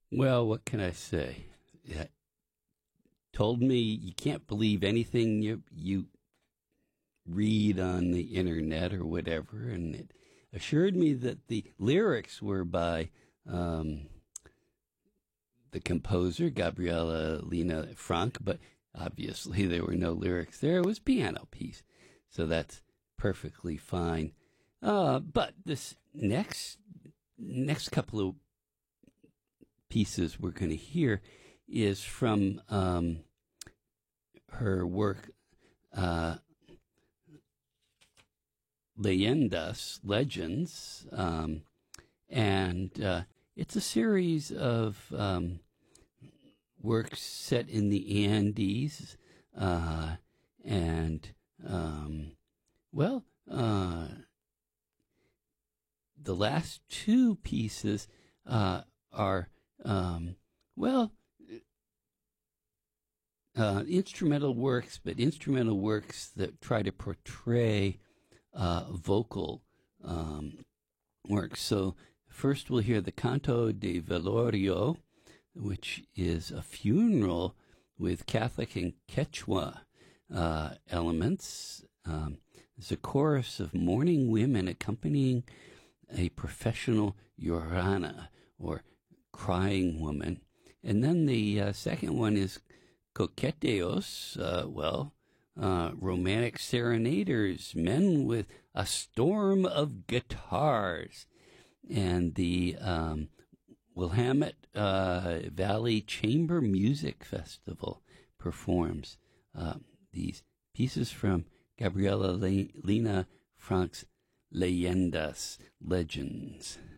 Well, what can I say? Yeah, told me you can't believe anything you read on the internet or whatever, and it assured me that the lyrics were by the composer Gabriela Lena Frank, but obviously there were no lyrics there. It was a piano piece, so that's perfectly fine. But this next couple of pieces we're going to hear is from her work Leyendas, Legends, and it's a series of works set in the Andes, and the last two pieces are instrumental works, but instrumental works that try to portray vocal works. So first we'll hear the Canto de Velorio, which is a funeral with Catholic and Quechua elements. There's a chorus of mourning women accompanying a professional llorana, or crying woman. And then the second one is Coqueteos, romantic serenaders, men with a storm of guitars. And the Willamette Valley Chamber Music Festival performs these pieces from Gabriela Lena Frank's Leyendas, Legends.